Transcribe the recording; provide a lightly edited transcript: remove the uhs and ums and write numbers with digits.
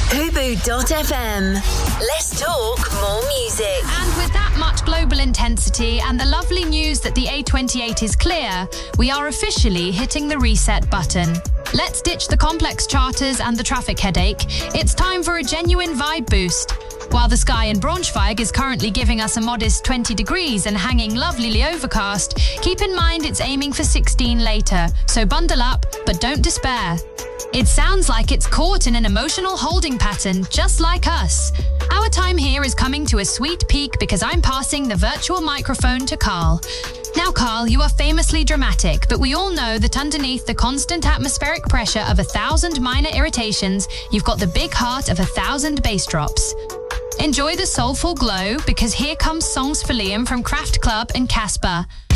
Fubu.fm. Let's talk more music. And with that much global intensity and the lovely news that the A28 is clear, we are officially hitting the reset button. Let's ditch the complex charters and the traffic headache. It's time for a genuine vibe boost. While the sky in Braunschweig is currently giving us a modest 20 degrees and hanging lovelily overcast, keep in mind it's aiming for 16 later, so bundle up, but don't despair. It sounds like it's caught in an emotional holding pattern, just like us. Our time here is coming to a sweet peak because I'm passing the virtual microphone to Carl. Now, Carl, you are famously dramatic, but we all know that underneath the constant atmospheric pressure of 1,000 minor irritations, you've got the big heart of 1,000 bass drops. Enjoy the soulful glow, because here comes Songs for Liam from Kraft Club and Casper.